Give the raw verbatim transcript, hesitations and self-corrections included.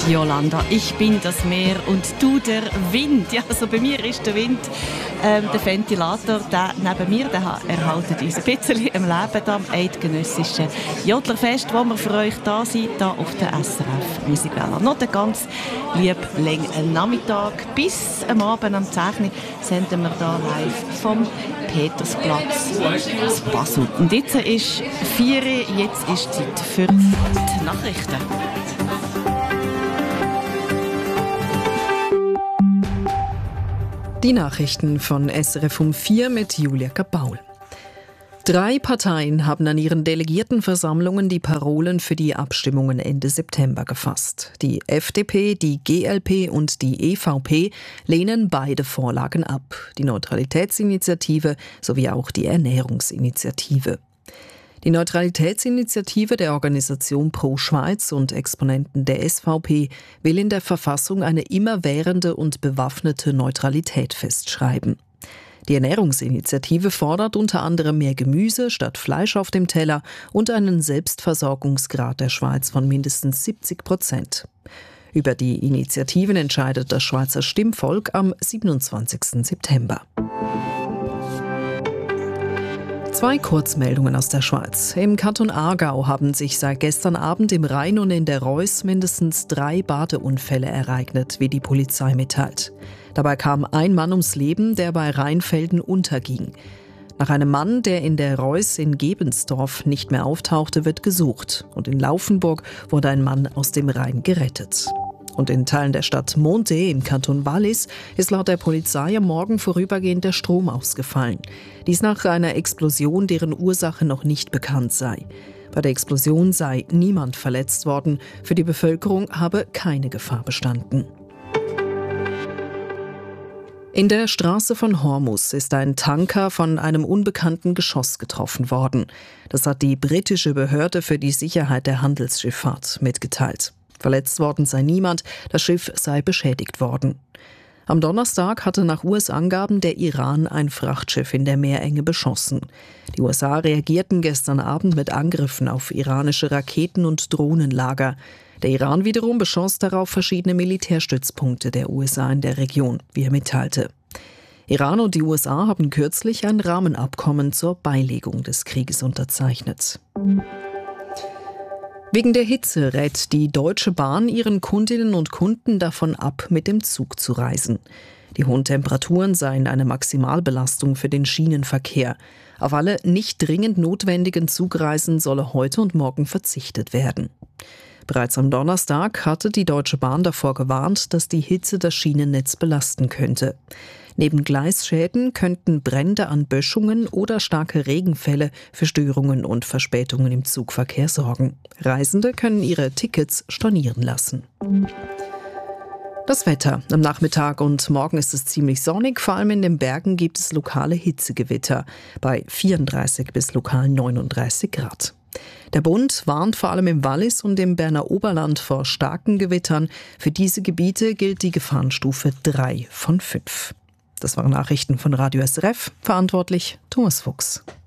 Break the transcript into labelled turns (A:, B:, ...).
A: Yolanda. Ich bin das Meer und du der Wind. Ja, also bei mir ist der Wind ähm, der Ventilator. Der neben mir der erhaltet uns ein bisschen im Leben da am eidgenössischen Jodlerfest, wo wir für euch da sind, da auf der S R F Musikwelle. Noch einen ganz lieben Nachmittag bis am Abend am zehn Uhr senden wir da live vom Petersplatz aus Basel. Und jetzt ist vier Uhr, jetzt ist Zeit für die Nachrichten.
B: Die Nachrichten von S R F um vier mit Julia Kapaul. Drei Parteien haben an ihren Delegiertenversammlungen die Parolen für die Abstimmungen Ende September gefasst. Die F D P, die G L P und die E V P lehnen beide Vorlagen ab. Die Neutralitätsinitiative sowie auch die Ernährungsinitiative. Die Neutralitätsinitiative der Organisation Pro Schweiz und Exponenten der S V P will in der Verfassung eine immerwährende und bewaffnete Neutralität festschreiben. Die Ernährungsinitiative fordert unter anderem mehr Gemüse statt Fleisch auf dem Teller und einen Selbstversorgungsgrad der Schweiz von mindestens siebzig Prozent. Über die Initiativen entscheidet das Schweizer Stimmvolk am siebenundzwanzigsten September. Zwei Kurzmeldungen aus der Schweiz. Im Kanton Aargau haben sich seit gestern Abend im Rhein und in der Reuss mindestens drei Badeunfälle ereignet, wie die Polizei mitteilt. Dabei kam ein Mann ums Leben, der bei Rheinfelden unterging. Nach einem Mann, der in der Reuss in Gebensdorf nicht mehr auftauchte, wird gesucht. Und in Laufenburg wurde ein Mann aus dem Rhein gerettet. Und in Teilen der Stadt Monte im Kanton Wallis ist laut der Polizei am Morgen vorübergehend der Strom ausgefallen. Dies nach einer Explosion, deren Ursache noch nicht bekannt sei. Bei der Explosion sei niemand verletzt worden. Für die Bevölkerung habe keine Gefahr bestanden. In der Straße von Hormuz ist ein Tanker von einem unbekannten Geschoss getroffen worden. Das hat die britische Behörde für die Sicherheit der Handelsschifffahrt mitgeteilt. Verletzt worden sei niemand, das Schiff sei beschädigt worden. Am Donnerstag hatte nach U S-Angaben der Iran ein Frachtschiff in der Meerenge beschossen. Die U S A reagierten gestern Abend mit Angriffen auf iranische Raketen- und Drohnenlager. Der Iran wiederum beschoss darauf verschiedene Militärstützpunkte der U S A in der Region, wie er mitteilte. Iran und die U S A haben kürzlich ein Rahmenabkommen zur Beilegung des Krieges unterzeichnet. Wegen der Hitze rät die Deutsche Bahn ihren Kundinnen und Kunden davon ab, mit dem Zug zu reisen. Die hohen Temperaturen seien eine Maximalbelastung für den Schienenverkehr. Auf alle nicht dringend notwendigen Zugreisen solle heute und morgen verzichtet werden. Bereits am Donnerstag hatte die Deutsche Bahn davor gewarnt, dass die Hitze das Schienennetz belasten könnte. Neben Gleisschäden könnten Brände an Böschungen oder starke Regenfälle für Störungen und Verspätungen im Zugverkehr sorgen. Reisende können ihre Tickets stornieren lassen. Das Wetter. Am Nachmittag und morgen ist es ziemlich sonnig. Vor allem in den Bergen gibt es lokale Hitzegewitter bei vierunddreißig bis lokal neununddreißig Grad. Der Bund warnt vor allem im Wallis und im Berner Oberland vor starken Gewittern. Für diese Gebiete gilt die Gefahrenstufe drei von fünf. Das waren Nachrichten von Radio S R F. Verantwortlich Thomas Fuchs.